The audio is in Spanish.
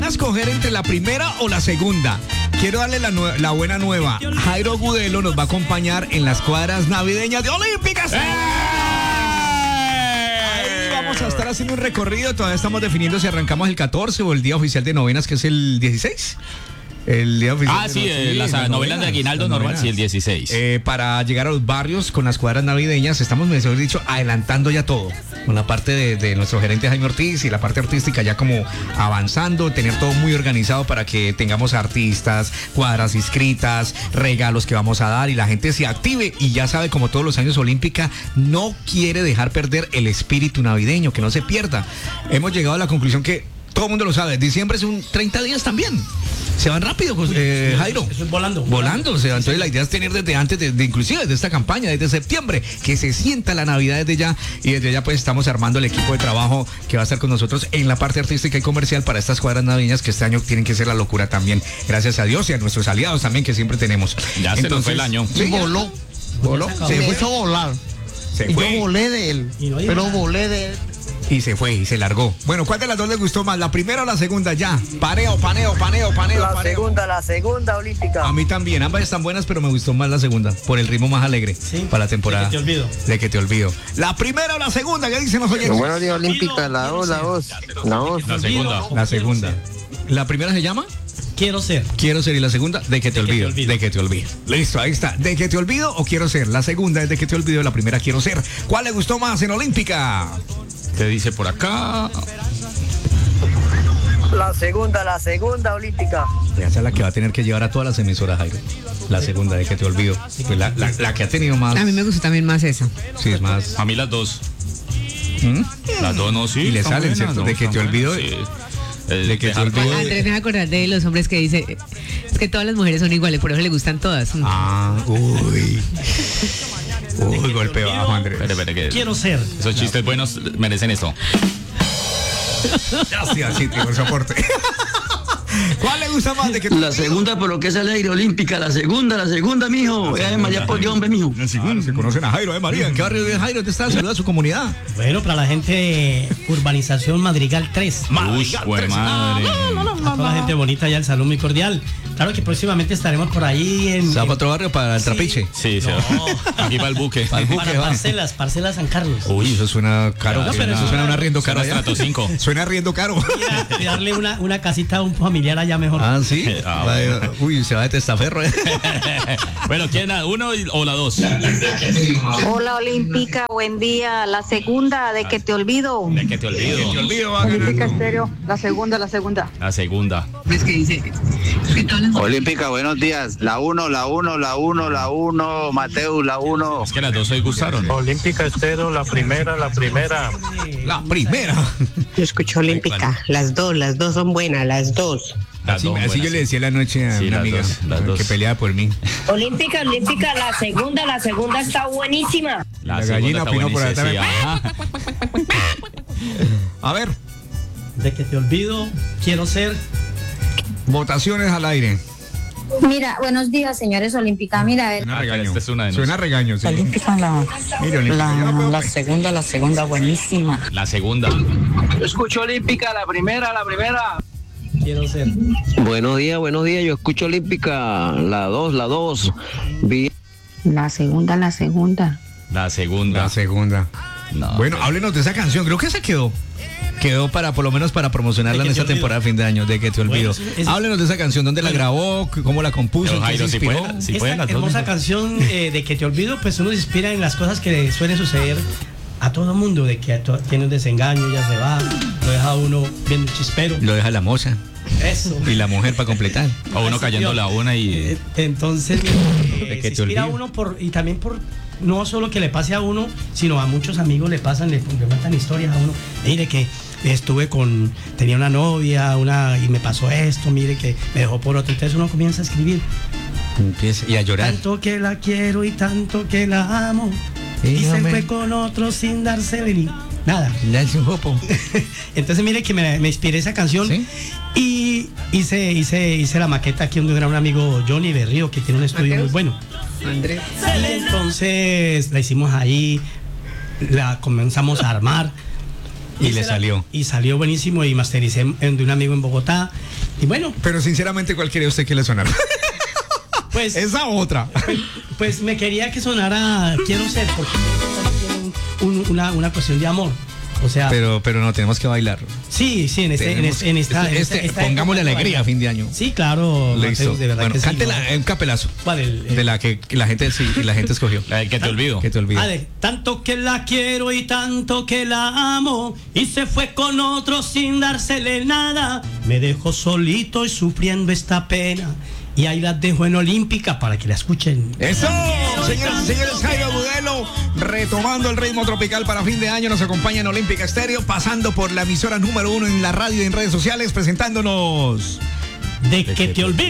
a escoger entre la primera o la segunda. Quiero darle la buena nueva. Jairo Gudelo nos va a acompañar en las cuadras navideñas de Olímpicas. Ahí vamos a estar haciendo un recorrido. Todavía estamos definiendo si arrancamos el 14 o el día oficial de novenas, que es el 16. El día oficial. Las novelas de Aguinaldo normal, sí, el 16. Para llegar a los barrios con las cuadras navideñas, estamos, mejor dicho, adelantando ya todo. Con la parte de nuestro gerente Jaime Ortiz y la parte artística ya como avanzando, tener todo muy organizado para que tengamos artistas, cuadras inscritas, regalos que vamos a dar y la gente se active. Y ya sabe, como todos los años, Olímpica no quiere dejar perder el espíritu navideño, que no se pierda. Hemos llegado a la conclusión que todo el mundo lo sabe, diciembre es un 30 días también. Se van rápido, Jairo. Eso es volando. Volando, o sea, entonces la idea es tener desde antes, inclusive desde esta campaña, desde septiembre, que se sienta la Navidad desde ya, y desde ya pues estamos armando el equipo de trabajo que va a estar con nosotros en la parte artística y comercial para estas cuadras navideñas que este año tienen que ser la locura también, gracias a Dios y a nuestros aliados también que siempre tenemos. Ya entonces, se nos fue el año. Sí, voló. Se hizo volar. Se fue. Yo volé de él, volé de él. Y se fue, y se largó. Bueno, ¿cuál de las dos les gustó más? ¿La primera o la segunda? Ya. Paneo. La segunda olímpica. A mí también, ambas están buenas, pero me gustó más la segunda, por el ritmo más alegre, ¿sí? Para la temporada. De que te olvido. ¿La primera o la segunda? ¿Qué dicen los oyentes? Buenos días, olímpica, la voz. La segunda. ¿La primera se llama? Quiero ser. Y la segunda, de que te olvido. Listo, ahí está. ¿De que te olvido o quiero ser? La segunda es de que te olvido, la primera quiero ser. ¿Cuál le gustó más en Olímpica? ¿Qué dice por acá? La segunda olímpica. Esa es la que va a tener que llevar a todas las emisoras, Jairo. La segunda, de que te olvido. Pues la que ha tenido más. A mí me gusta también más esa. Sí, es más. A mí las dos. Las dos no, sí. Y le salen, buenas, ¿cierto? No, de que te olvido. Sí. De que te olvido. Andrés me va a acordar de los hombres que dice, es que todas las mujeres son iguales, por eso le gustan todas. Uy, golpe bajo, Andrés. Espera, quiero ser. Esos chistes buenos merecen eso. Gracias, sí, por soporte. ¿Cuál le gusta más? De que la segunda, por lo que es el aire olímpica, la segunda, mijo. María por Dios, hombre, mijo. La segunda. Se conocen a Jairo, María. ¿En qué barrio vive Jairo? ¿Te está? Saluda a su comunidad. Bueno, para la gente de Urbanización Madrigal 3. Madre. A toda la gente bonita ya el saludo muy cordial. Claro que próximamente estaremos por ahí en... ¿Se va para otro barrio, para el Trapiche? Sí, sí. Aquí para el buque. Para Parcelas San Carlos. Uy, eso suena caro. No, pero eso suena un arriendo caro. Estrato 5. Suena arriendo caro. Y darle una casita a un familiar allá mejor. Ah, sí. Uy, se va de testaferro. Bueno, ¿quién la uno o la dos? Hola, Olímpica, buen día. La segunda, de que te olvido. De que te olvido. Olímpica Estéreo, la segunda. La segunda. Es que dice, Olímpica, buenos días. La 1, Mateo, la 1. Es que las dos hoy gustaron. Olímpica Estéreo, la primera. La primera. Yo escucho Olímpica, las dos son buenas, las dos. Así yo le decía la noche a una amiga que peleaba por mí. Olímpica, la segunda está buenísima. La gallina opinó por atrás. A ver. De que te olvido, quiero ser. Votaciones al aire. Mira, buenos días, señores Olímpica. Mira, a ver. Suena regaño. Sí. Olímpica, la segunda, buenísima. La segunda. Escucho Olímpica, la primera. Quiero ser. Buenos días, yo escucho Olímpica, la 2. La segunda. La segunda. No, bueno, háblenos de esa canción, creo que se quedó para, por lo menos para promocionarla en esta temporada de fin de año, de que te olvido. Háblenos de esa canción, ¿dónde la grabó? ¿Cómo la compuso? Jairo, si pueden, hermosa canción de que te olvido, pues uno se inspira en las cosas que suelen suceder a todo el mundo, de que tiene un desengaño, ya se va, lo deja uno viendo un chispero. Lo deja la moza. Eso. Y la mujer para completar. O uno cayendo la una y... Entonces, se inspira a uno y también por... No solo que le pase a uno, sino a muchos amigos le cuentan historias a uno. Mire que tenía una novia, y me pasó esto, mire que me dejó por otro. Entonces uno comienza a escribir. Y a llorar. Tanto que la quiero y tanto que la amo. Y se fue con otro sin dársele ni nada. Entonces mire que me inspiré esa canción. ¿Sí? Y hice la maqueta aquí donde era un amigo Johnny Berrío, que tiene un estudio muy bueno. Andrés. Entonces la hicimos ahí, la comenzamos a armar. Y le salió. Y salió buenísimo, y mastericé de un amigo en Bogotá. Y bueno. Pero sinceramente, ¿cuál quería usted que le sonara? Pues esa otra. Pues me quería que sonara Quiero Ser, porque tiene una cuestión de amor. O sea, pero no, tenemos que bailar. Sí, en esta pongámosle alegría a fin de año. Sí, claro. Listo. Mateus, de verdad, bueno, que cántela sí, un capelazo. ¿Cuál? De la que la gente escogió. La del que te olvido. Que te olvido. Tanto que la quiero y tanto que la amo, y se fue con otro sin dársele nada. Me dejó solito y sufriendo esta pena. Y ahí las dejo en Olímpica para que la escuchen. ¡Eso! Señoras y señores, Jairo Agudelo, retomando el ritmo tropical para fin de año, nos acompaña en Olímpica Estéreo, pasando por la emisora número 1 en la radio y en redes sociales, presentándonos... De que te olvido.